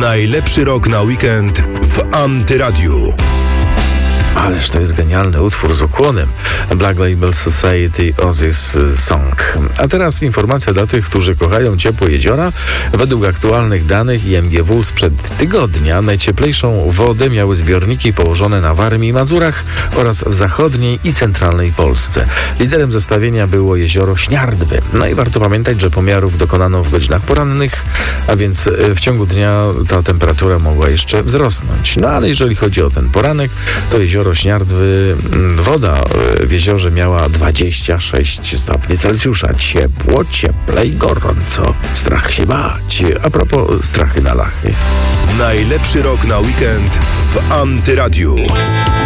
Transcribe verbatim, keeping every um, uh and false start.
Najlepszy rok na weekend w Antyradiu. Ależ to jest genialny utwór z ukłonem. Black Label Society Ozzy's Song. A teraz informacja dla tych, którzy kochają ciepłe jeziora. Według aktualnych danych I M G W sprzed tygodnia najcieplejszą wodę miały zbiorniki położone na Warmii i Mazurach oraz w zachodniej i centralnej Polsce. Liderem zestawienia było jezioro Śniardwy. No i warto pamiętać, że pomiarów dokonano w godzinach porannych, a więc w ciągu dnia ta temperatura mogła jeszcze wzrosnąć. No ale jeżeli chodzi o ten poranek, to jezioro Śniardwy, woda w jeziorze miała dwadzieścia sześć stopni Celsjusza. Ciepło, cieple i gorąco. Strach się bać. A propos strachy na lachy. Najlepszy rok na weekend w Antyradiu.